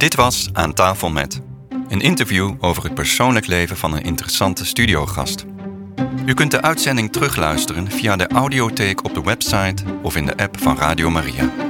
Dit was Aan tafel met. Een interview over het persoonlijk leven van een interessante studiogast. U kunt de uitzending terugluisteren via de audiotheek op de website of in de app van Radio Maria.